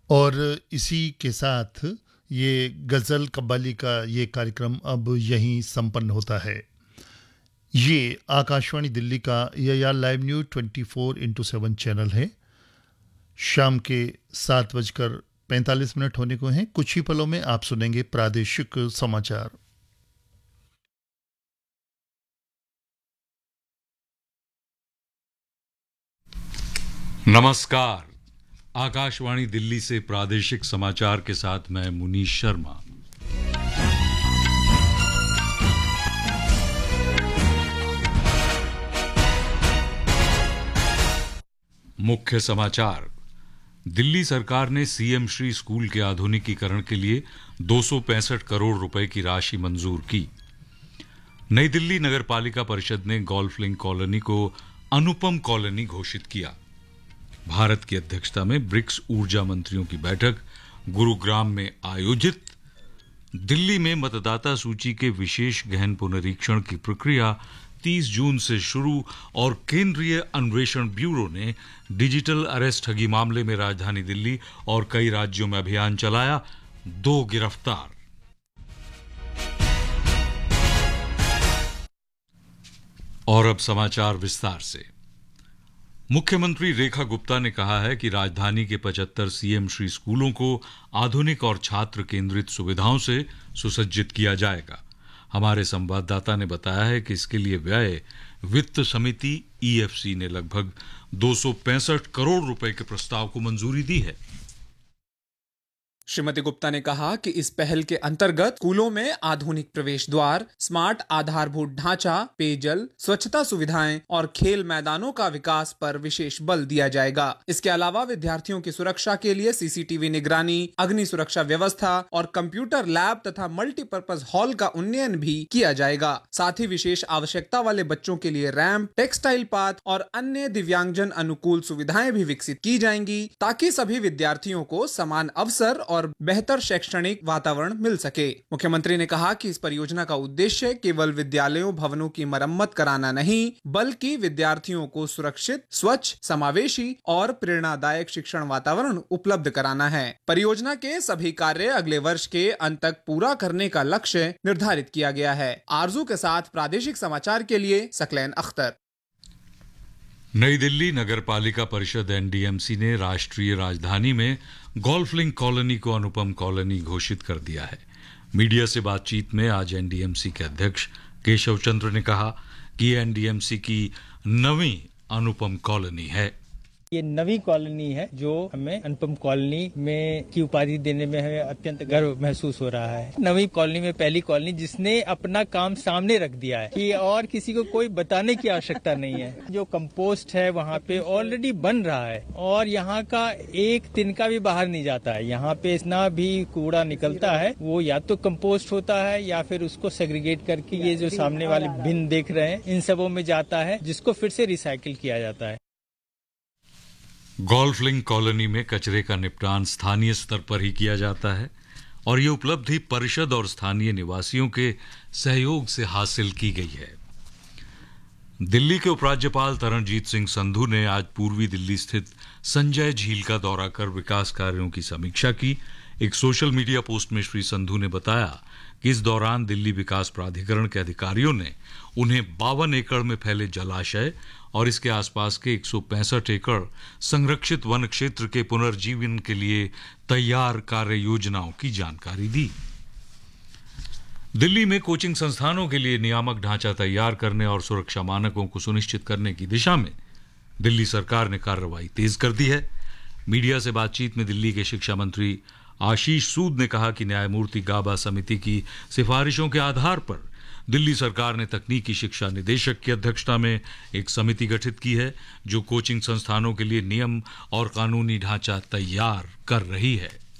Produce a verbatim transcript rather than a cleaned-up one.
और इसी के साथ ये गज़ल कव्वाली का ये कार्यक्रम अब यहीं संपन्न होता है। ये आकाशवाणी दिल्ली का ये या live news twenty four into seven channel है। शाम के सात बजकर पैंतालीस मिनट होने को हैं। कुछ ही पलों में आप सुनेंगे प्रादेशिक समाचार। नमस्कार, आकाशवाणी दिल्ली से प्रादेशिक समाचार के साथ मैं मुनीश शर्मा। मुख्य समाचार। दिल्ली सरकार ने सीएम श्री स्कूल के आधुनिकीकरण के लिए दो सौ पैंसठ करोड़ रुपए की राशि मंजूर की। नई दिल्ली नगर पालिका परिषद ने गोल्फ लिंक कॉलोनी को अनुपम कॉलोनी घोषित किया। भारत की अध्यक्षता में ब्रिक्स ऊर्जा मंत्रियों की बैठक गुरुग्राम में आयोजित। दिल्ली में मतदाता सूची के विशेष गहन पुनरीक्षण की प्रक्रिया तीस जून से शुरू और केंद्रीय अन्वेषण ब्यूरो ने डिजिटल अरेस्ट ठगी मामले में राजधानी दिल्ली और कई राज्यों में अभियान चलाया। दो गिरफ्तार। और अब समाचार विस्तार से। मुख्यमंत्री रेखा गुप्ता ने कहा है कि राजधानी के पचहत्तर सीएम श्री स्कूलों को आधुनिक और छात्र केंद्रित सुविधाओं से सुसज्जित किया जाएगा। हमारे संवाददाता ने बताया है कि इसके लिए व्यय वित्त समिति ईएफसी ने लगभग दो सौ पैंसठ करोड़ रुपए के प्रस्ताव को मंजूरी दी है। श्रीमती गुप्ता ने कहा कि इस पहल के अंतर्गत स्कूलों में आधुनिक प्रवेश द्वार, स्मार्ट आधारभूत ढांचा, पेयजल, स्वच्छता सुविधाएं और खेल मैदानों का विकास पर विशेष बल दिया जाएगा। इसके अलावा विद्यार्थियों की सुरक्षा के लिए सीसीटीवी निगरानी, अग्नि सुरक्षा व्यवस्था और कंप्यूटर लैब तथा मल्टीपर्पज हॉल का उन्नयन भी किया जाएगा। साथ ही विशेष आवश्यकता वाले बच्चों के लिए रैंप, टेक्सटाइल पाथ और अन्य दिव्यांगजन अनुकूल सुविधाएं भी विकसित की जाएंगी, ताकि सभी विद्यार्थियों को समान अवसर और बेहतर शैक्षणिक वातावरण मिल सके। मुख्यमंत्री ने कहा कि इस परियोजना का उद्देश्य केवल विद्यालयों भवनों की मरम्मत कराना नहीं, बल्कि विद्यार्थियों को सुरक्षित, स्वच्छ, समावेशी और प्रेरणादायक शिक्षण वातावरण उपलब्ध कराना है। परियोजना के सभी कार्य अगले वर्ष के अंत तक पूरा करने का लक्ष्य निर्धारित किया गया है। आरजू के साथ प्रादेशिक समाचार के लिए सकलैन अख्तर। नई दिल्ली नगर पालिका परिषद एनडीएमसी ने राष्ट्रीय राजधानी में गोल्फ लिंक कॉलोनी को अनुपम कॉलोनी घोषित कर दिया है। मीडिया से बातचीत में आज एनडीएमसी के अध्यक्ष केशव चंद्र ने कहा कि एनडीएमसी की नवीं अनुपम कॉलोनी है। ये नवी कॉलोनी है जो हमें अनुपम कॉलोनी में की उपाधि देने में हमें अत्यंत गर्व महसूस हो रहा है। नवी कॉलोनी में पहली कॉलोनी जिसने अपना काम सामने रख दिया है कि और किसी को कोई बताने की आवश्यकता नहीं है। जो कंपोस्ट है वहाँ पे ऑलरेडी बन रहा है और यहाँ का एक तिनका भी बाहर नहीं जाता है। यहाँ पे इतना भी कूड़ा निकलता है वो या तो कंपोस्ट होता है या फिर उसको सेग्रीगेट करके ये जो सामने वाले बिन देख रहे हैं इन सबों में जाता है, जिसको फिर से रिसाइकिल किया जाता है। गोल्फ लिंक कॉलोनी में कचरे का निपटान स्थानीय स्तर पर ही किया जाता है और ये उपलब्धि परिषद और स्थानीय निवासियों के सहयोग से हासिल की गई है। दिल्ली के उपराज्यपाल तरणजीत सिंह संधू ने आज पूर्वी दिल्ली स्थित संजय झील का दौरा कर विकास कार्यों की समीक्षा की। एक सोशल मीडिया पोस्ट में श्री संधू ने बताया कि इस दौरान दिल्ली विकास प्राधिकरण के अधिकारियों ने उन्हें बावन एकड़ में फैले जलाशय और इसके आसपास के एक सौ पैंसठ एकड़ संरक्षित वन क्षेत्र के पुनर्जीवन के लिए तैयार कार्य योजनाओं की जानकारी दी। दिल्ली में कोचिंग संस्थानों के लिए नियामक ढांचा तैयार करने और सुरक्षा मानकों को सुनिश्चित करने की दिशा में दिल्ली सरकार ने कार्रवाई तेज कर दी है। मीडिया से बातचीत में दिल्ली के शिक्षा मंत्री आशीष सूद ने कहा कि न्यायमूर्ति गाबा समिति की सिफारिशों के आधार पर दिल्ली सरकार ने तकनीकी शिक्षा निदेशक की अध्यक्षता में एक समिति गठित की है जो कोचिंग संस्थानों के लिए नियम और कानूनी ढांचा तैयार कर रही है।